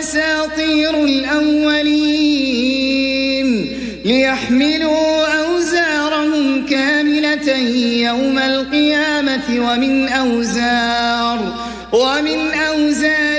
أساطير الأولين ليحملوا أوزارهم كاملة يوم القيامة ومن أوزار